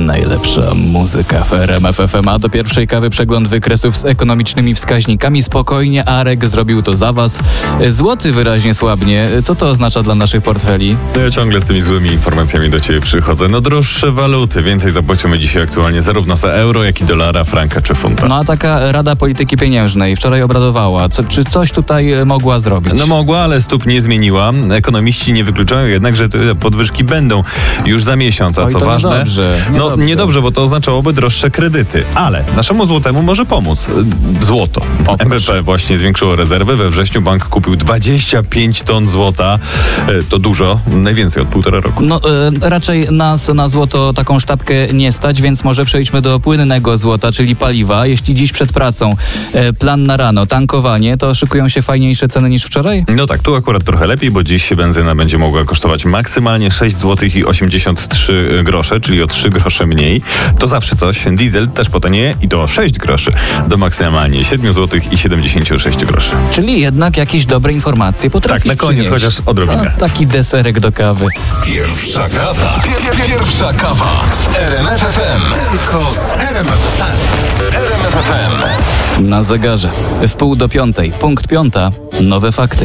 Najlepsza muzyka w RMF FM. A do pierwszej kawy przegląd wykresów z ekonomicznymi wskaźnikami. Spokojnie, Arek zrobił to za was. Złoty wyraźnie słabnie. Co to oznacza dla naszych portfeli? Ja ciągle z tymi złymi informacjami do ciebie przychodzę. Droższe waluty. Więcej zapłacimy dzisiaj aktualnie zarówno za euro, jak i dolara, franka czy funta. No a taka Rada Polityki Pieniężnej wczoraj obradowała. Czy coś tutaj mogła zrobić? No mogła, ale stóp nie zmieniła. Ekonomiści nie wykluczają jednak, że te podwyżki będą już za miesiąc. A co ważne? Niedobrze, bo to oznaczałoby droższe kredyty. Ale naszemu złotemu może pomóc. Złoto. NBP właśnie zwiększyło rezerwy. We wrześniu bank kupił 25 ton złota. To dużo. Najwięcej od 1,5 roku. Raczej nas na złoto taką sztabkę nie stać, więc może przejdźmy do płynnego złota, czyli paliwa. Jeśli dziś przed pracą plan na rano, tankowanie, to szykują się fajniejsze ceny niż wczoraj? No tak, tu akurat trochę lepiej, bo dziś benzyna będzie mogła kosztować maksymalnie 6 zł i 83 grosze, czyli o 3 grosze mniej. To zawsze coś. Diesel też potanieje i to o 6 groszy do maksymalnie 7 zł i 76 groszy. Czyli jednak jakieś dobre informacje potrafisz Tak, na koniec przynieść. chociaż odrobinę. Taki deserek do kawy. Pierwsza kawa. Pierwsza kawa z RMF FM. Tylko z RMF FM. RMF FM. Na zegarze. W 4:30. Punkt 5. Nowe fakty.